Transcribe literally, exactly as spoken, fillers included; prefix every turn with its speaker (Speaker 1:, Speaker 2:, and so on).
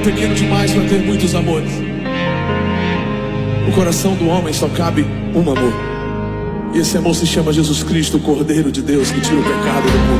Speaker 1: pequeno demais para ter muitos amores. No coração do homem só cabe um amor. E esse amor se chama Jesus Cristo, o Cordeiro de Deus que tira o pecado do mundo.